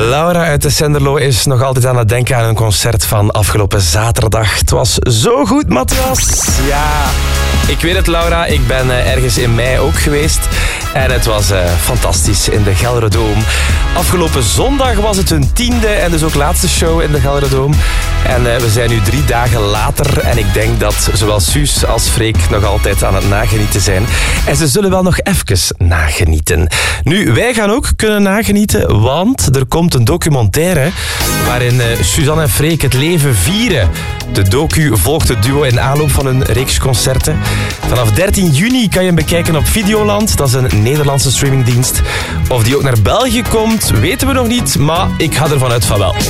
Laura uit de Senderlo is nog altijd aan het denken aan een concert van afgelopen zaterdag. Het was zo goed, Matthias. Ja, ik weet het, Laura. Ik ben ergens in mei ook geweest. En het was fantastisch in de Gelderdoom. Afgelopen zondag was het hun 10e en dus ook laatste show in de Gelderdoom. En we zijn nu 3 dagen later. En ik denk dat zowel Suus als Freek nog altijd aan het nagenieten zijn. En ze zullen wel nog even nagenieten. Nu, wij gaan ook kunnen nagenieten, want er komt een documentaire waarin Suzanne en Freek het leven vieren. De docu volgt het duo in aanloop van een reeks concerten. Vanaf 13 juni kan je hem bekijken op Videoland. Dat is een Nederlandse streamingdienst. Of die ook naar België komt, weten we nog niet, maar ik ga ervan uit van wel.